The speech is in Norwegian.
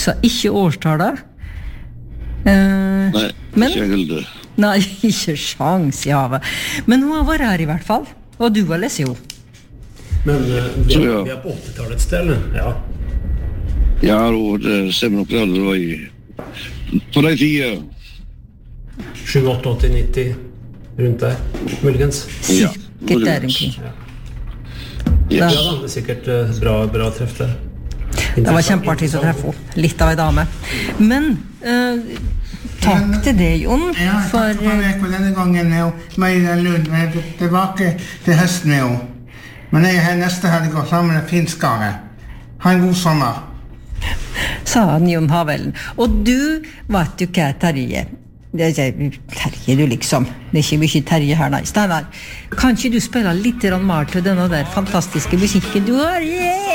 husker ikke årstallet. Nei, men, ikke Hilde. Nei, ikke sjans i havet. Men hun har vært her i hvert fall. Og du har lest jo. Men vi er på 80-tallet et sted, eller? Ja. Ja, det stemmer nok det var i... På de tiden. 7, 8, 80, 90, rundt der, muligens. Sikkert der omkring. Ja, det er sikkert bra treff der. Det var kjempeartig å treffe henne. Litt av en dame. Men takk til deg, Jon. Ja, takk for meg på denne gangen. Meira Lund, jeg er tilbake til høsten med henne. Men jeg er her neste helg og sammen med Finskare. Ha en god sommer. Sa han Jon Havelen. Og du vet jo hva Terje. Terje du liksom. Det er ikke mye Terje her, nei. Steinar, kan ikke du spille litt mer til denne der fantastiske musikken du har? Yeah!